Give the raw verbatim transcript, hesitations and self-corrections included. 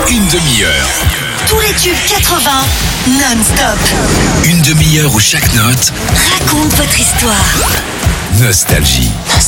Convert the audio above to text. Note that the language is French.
une demi-heure. Tous les tubes quatre-vingts non-stop. Une demi-heure où chaque note Raconte votre histoire. Nostalgie.